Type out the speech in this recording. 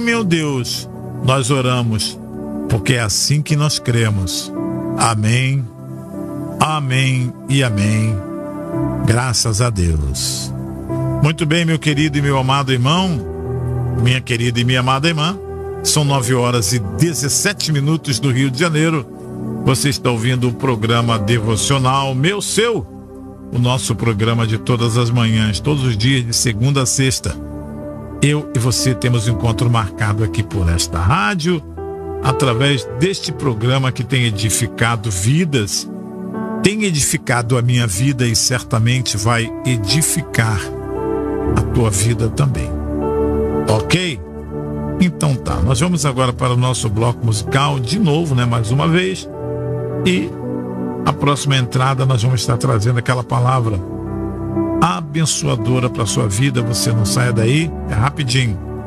meu Deus, nós oramos, porque é assim que nós cremos. Amém, amém e amém. Graças a Deus. Muito bem, meu querido e meu amado irmão, minha querida e minha amada irmã, são 9h17 do Rio de Janeiro. Você está ouvindo o programa devocional Meu Seu, o nosso programa de todas as manhãs, todos os dias, de segunda a sexta. Eu e você temos um encontro marcado aqui por esta rádio, através deste programa que tem edificado vidas, tem edificado a minha vida e certamente vai edificar a tua vida também. Ok? Então tá, nós vamos agora para o nosso bloco musical de novo, mais uma vez. E a próxima entrada nós vamos estar trazendo aquela palavra abençoadora para a sua vida. Você não saia daí, é rapidinho.